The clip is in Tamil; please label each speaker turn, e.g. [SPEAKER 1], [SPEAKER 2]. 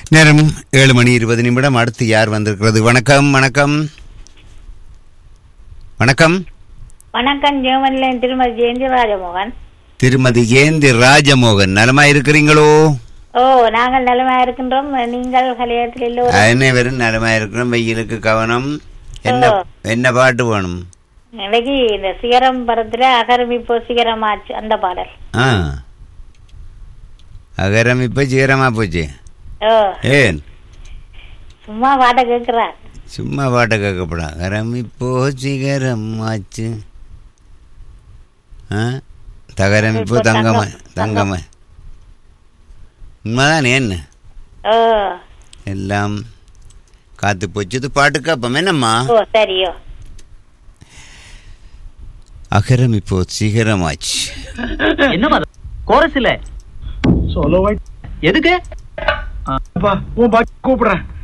[SPEAKER 1] நேரம் 7:20. அடுத்து யார் வந்திருக்கிறது? வணக்கம் வணக்கம் வணக்கம்
[SPEAKER 2] வணக்கம். ஜெர்மனில திருமதி ஜெயந்தி ராஜமோகன்.
[SPEAKER 1] திருமதி ஜெயந்தி ராஜமோகன், நலமா இருக்கிறீங்களோ?
[SPEAKER 2] ஓ, நாங்கள் நலமா இருக்கின்றோம். நீங்கள் கலையத்தில் எல்லோரும்
[SPEAKER 1] அனைவரும் நலமா இருக்கிறோம். வெயிலுக்கு கவனம். என்ன பாட்டு வேணும்?
[SPEAKER 2] இன்னைக்கு இந்த சிகரம் படத்துல அகரம் இப்போ சிகரமாச்சு அந்த பாடல்.
[SPEAKER 1] அகரம் இப்ப சிகரமா போச்சு. ஏன்
[SPEAKER 2] சும்மா பாட்ட கேட்கிறார்?
[SPEAKER 1] சும்மா பாட்டை கேட்கப்படா. அகரம் இப்போ சிகரம் ஆச்சு, தகரம் இப்போ தங்கமா தங்கமா. உண்மைதான். என்ன எல்லாம் காத்து போச்சு. பாட்டுக்கு அப்பம் என்னம்மா?
[SPEAKER 2] சரியோ.
[SPEAKER 3] அகரம் இப்போ சிகரமாச்சு.
[SPEAKER 4] என்னமா கோரஸ் இல்ல? எதுக்கு?
[SPEAKER 3] கூப்பிடுறேன்.